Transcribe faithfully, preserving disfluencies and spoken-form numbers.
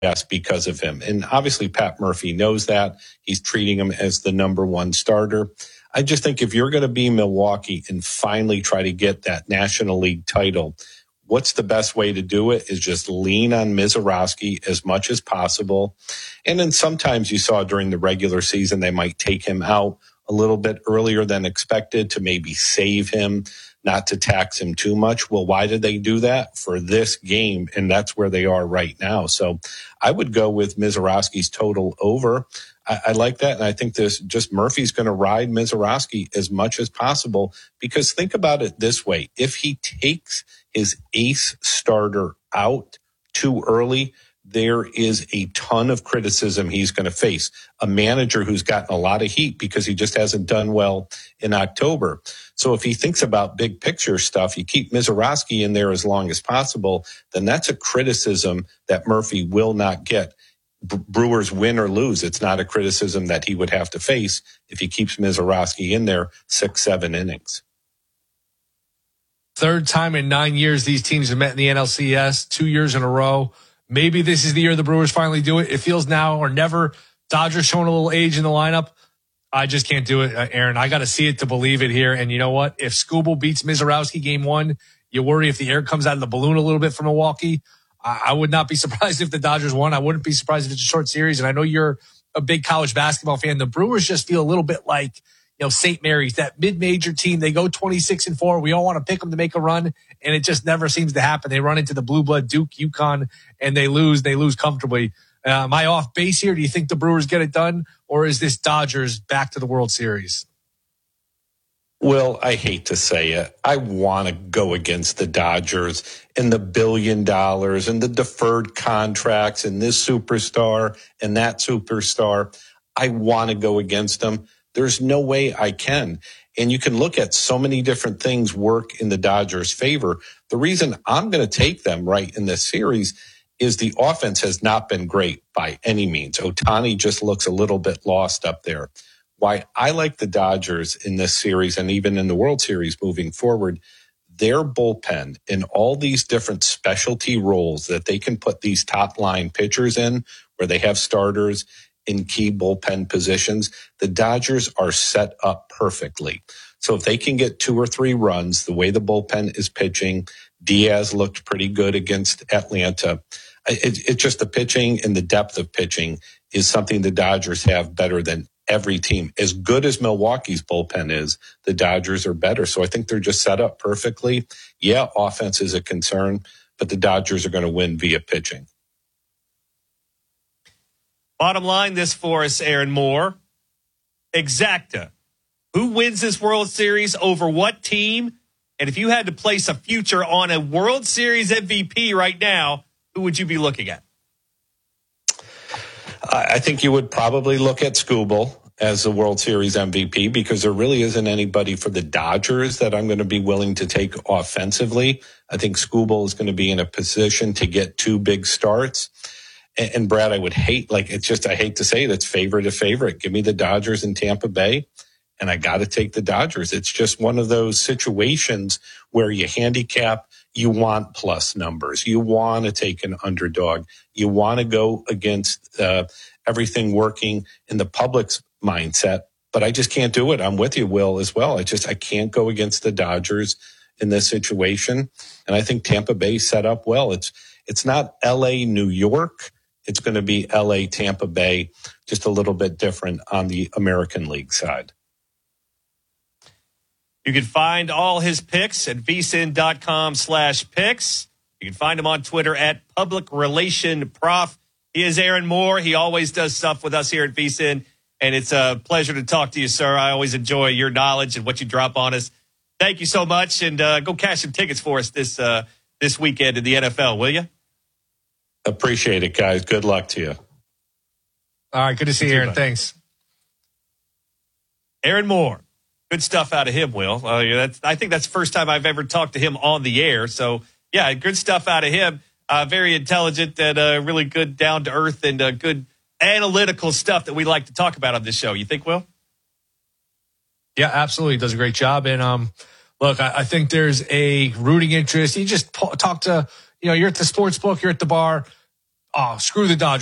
Yes, because of him. And obviously Pat Murphy knows that. He's treating him as the number one starter. I just think if you're going to be Milwaukee and finally try to get that National League title, what's the best way to do it is just lean on Mizorowski as much as possible. And then sometimes you saw during the regular season, they might take him out a little bit earlier than expected to maybe save him, not to tax him too much. Well, why did they do that? For this game, and that's where they are right now. So I would go with Mizorowski's total over. I, I like that, and I think this just Murphy's going to ride Mizorowski as much as possible, because think about it this way. If he takes his ace starter out too early, there is a ton of criticism he's going to face. A manager who's gotten a lot of heat because he just hasn't done well in October. So if he thinks about big picture stuff, you keep Mizorowski in there as long as possible, then that's a criticism that Murphy will not get. Brewers win or lose, it's not a criticism that he would have to face if he keeps Mizorowski in there six, seven innings. Third time in nine years these teams have met in the N L C S, two years in a row. Maybe this is the year the Brewers finally do it. It feels now or never. Dodgers showing a little age in the lineup. I just can't do it, Aaron. I got to see it to believe it here. And you know what? If Skubal beats Mizorowski game one, you worry if the air comes out of the balloon a little bit for Milwaukee. I would not be surprised if the Dodgers won. I wouldn't be surprised if it's a short series. And I know you're a big college basketball fan. The Brewers just feel a little bit like, you know, Saint Mary's, that mid-major team. They go twenty-six and four. We all want to pick them to make a run, and it just never seems to happen. They run into the blue blood Duke, UConn, and they lose. They lose comfortably. Uh, am I off base here? Do you think the Brewers get it done, or is this Dodgers back to the World Series? Well, I hate to say it. I want to go against the Dodgers and the billion dollars and the deferred contracts and this superstar and that superstar. I want to go against them. There's no way I can. And you can look at so many different things work in the Dodgers' favor. The reason I'm going to take them right in this series is the offense has not been great by any means. Ohtani just looks a little bit lost up there. Why I like the Dodgers in this series and even in the World Series moving forward, their bullpen in all these different specialty roles that they can put these top line pitchers in, where they have starters in key bullpen positions, the Dodgers are set up perfectly. So if they can get two or three runs, the way the bullpen is pitching, Diaz looked pretty good against Atlanta. It's it just the pitching and the depth of pitching is something the Dodgers have better than every team. As good as Milwaukee's bullpen is, the Dodgers are better. So I think they're just set up perfectly. Yeah, offense is a concern, but the Dodgers are going to win via pitching. Bottom line this for us, Aaron Moore. Exacta. Who wins this World Series over what team? And if you had to place a future on a World Series M V P right now, who would you be looking at? I think you would probably look at Skubal as the World Series M V P because there really isn't anybody for the Dodgers that I'm going to be willing to take offensively. I think Skubal is going to be in a position to get two big starts. And, and Brad, I would hate, like, it's just, I hate to say it, it's favorite to favorite. Give me the Dodgers in Tampa Bay, and I got to take the Dodgers. It's just one of those situations where you handicap, you want plus numbers. You want to take an underdog. You want to go against uh, everything working in the public's mindset. But I just can't do it. I'm with you, Will, as well. I just, I can't go against the Dodgers in this situation. And I think Tampa Bay set up well. It's, it's not L A, New York. It's going to be L A, Tampa Bay, just a little bit different on the American League side. You can find all his picks at vsin.com slash picks. You can find him on Twitter at Public Relation Prof. He is Aaron Moore. He always does stuff with us here at VSiN, and it's a pleasure to talk to you, sir. I always enjoy your knowledge and what you drop on us. Thank you so much, and uh, go cash some tickets for us this uh, this weekend in the N F L, will you? Appreciate it, guys. Good luck to you. All right, good to see you, Aaron. Thanks. Aaron Moore. Good stuff out of him, Will. Uh, that's, I think that's the first time I've ever talked to him on the air. So, yeah, good stuff out of him. Uh, very intelligent and uh, really good down-to-earth and uh, good analytical stuff that we like to talk about on this show. You think, Will? Yeah, absolutely. Does a great job. And, um, look, I, I think there's a rooting interest. You just talk to, you know, you're at the sports book, you're at the bar. oh, screw the Dodgers.